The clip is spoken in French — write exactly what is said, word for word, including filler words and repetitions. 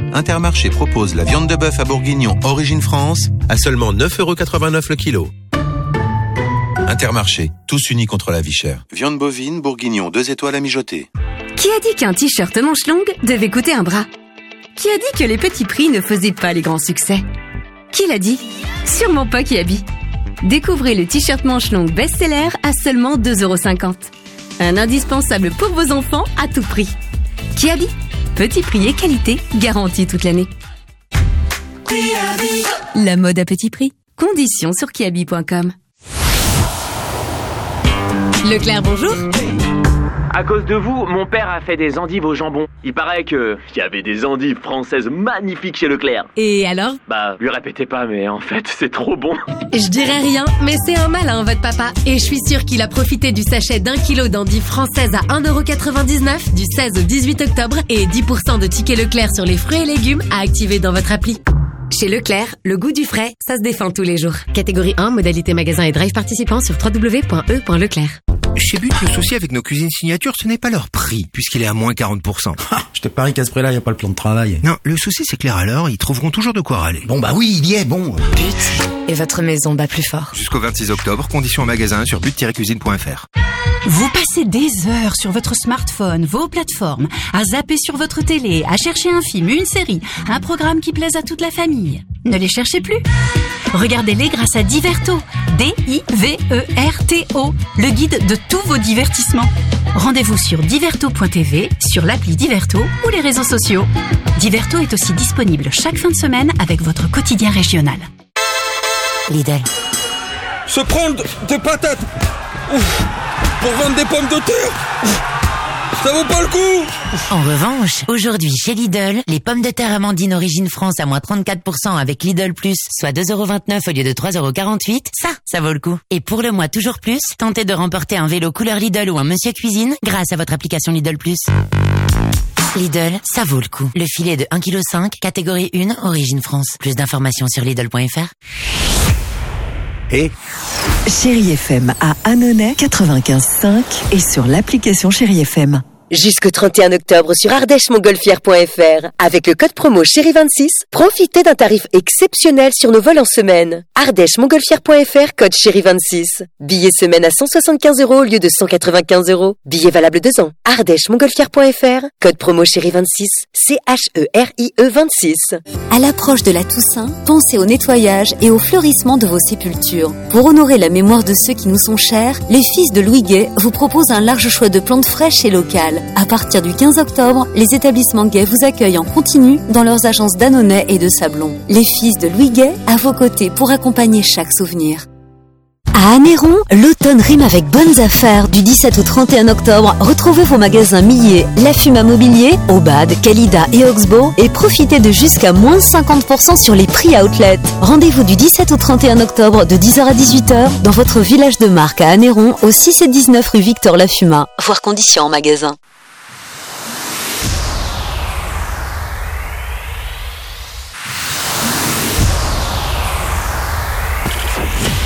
Intermarché propose la viande de bœuf à Bourguignon, origine France, à seulement neuf euros quatre-vingt-neuf le kilo. Intermarché, tous unis contre la vie chère. Viande bovine, Bourguignon, deux étoiles à mijoter. Qui a dit qu'un t-shirt manche longue devait coûter un bras? Qui a dit que les petits prix ne faisaient pas les grands succès? Qui l'a dit? Sûrement pas Kiabi. Découvrez le t-shirt manche longue best-seller à seulement deux euros cinquante. Un indispensable pour vos enfants à tout prix. Kiabi, petit prix et qualité garantie toute l'année. La mode à petit prix. Conditions sur kiabi point com. Leclerc, bonjour. À cause de vous, mon père a fait des endives au jambon. Il paraît que il y avait des endives françaises magnifiques chez Leclerc. Et alors? Bah, lui répétez pas, mais en fait, c'est trop bon. Je dirais rien, mais c'est un malin, votre papa. Et je suis sûre qu'il a profité du sachet d'un kilo d'endives françaises à un euro quatre-vingt-dix-neuf du seize au dix-huit octobre et dix pour cent de tickets Leclerc sur les fruits et légumes à activer dans votre appli. Chez Leclerc, le goût du frais, ça se défend tous les jours. Catégorie un, modalité magasin et drive participant sur w w w point e point leclerc. Chez But, le souci avec nos cuisines signature, ce n'est pas leur prix, puisqu'il est à moins quarante pour cent. Ah, je te parie qu'à ce prix-là, il n'y a pas le plan de travail. Non, le souci c'est que les râleurs, ils trouveront toujours de quoi râler. Bon bah oui, il y est, bon. But, et votre maison bat plus fort. Jusqu'au vingt-six octobre, conditions en magasin sur but tiret cuisine point f r. Vous passez des heures sur votre smartphone, vos plateformes, à zapper sur votre télé, à chercher un film, une série, un programme qui plaise à toute la famille. Ne les cherchez plus. Regardez-les grâce à Diverto. D I V E R T O, le guide de tous vos divertissements. Rendez-vous sur diverto point t v, sur l'appli Diverto ou les réseaux sociaux. Diverto est aussi disponible chaque fin de semaine avec votre quotidien régional. Lidl. Se prendre des patates Ouf. Pour vendre des pommes de terre Ouf. Ça vaut pas le coup. En revanche, aujourd'hui chez Lidl, les pommes de terre Amandine Origine France à moins trente-quatre pour cent avec Lidl Plus, soit deux euros vingt-neuf au lieu de trois euros quarante-huit, ça, ça vaut le coup. Et pour le mois toujours plus, tentez de remporter un vélo couleur Lidl ou un Monsieur Cuisine grâce à votre application Lidl Plus. Lidl, ça vaut le coup. Le filet de un virgule cinq kilos, catégorie un, Origine France. Plus d'informations sur lidl point f r. Et Chérie F M à Annonay quatre-vingt-quinze virgule cinq et sur l'application Chérie F M. Jusqu'au trente et un octobre sur ardèche montgolfière point f r. Avec le code promo chérie vingt-six, profitez d'un tarif exceptionnel sur nos vols en semaine. ardèche montgolfière point f r, code chérie vingt-six. Billet semaine à cent soixante-quinze euros au lieu de cent quatre-vingt-quinze euros. Billet valable deux ans. ardèche montgolfière point f r, code promo chérie vingt-six, C H E R I E vingt-six. À l'approche de la Toussaint, pensez au nettoyage et au fleurissement de vos sépultures. Pour honorer la mémoire de ceux qui nous sont chers, les Fils de Louis Gay vous proposent un large choix de plantes fraîches et locales. À partir du quinze octobre, les établissements Gay vous accueillent en continu dans leurs agences d'Annonay et de Sablon. Les Fils de Louis Gay, à vos côtés pour accompagner chaque souvenir. À Anneyron, l'automne rime avec bonnes affaires. Du dix-sept au trente et un octobre, retrouvez vos magasins Millet, La Fuma Mobilier, Obad, Calida et Oxbow et profitez de jusqu'à moins cinquante pour cent sur les prix outlet. Rendez-vous du dix-sept au trente et un octobre de dix heures à dix-huit heures dans votre village de marque à Anneyron au six et dix-neuf rue Victor Lafuma. Voir conditions en magasin.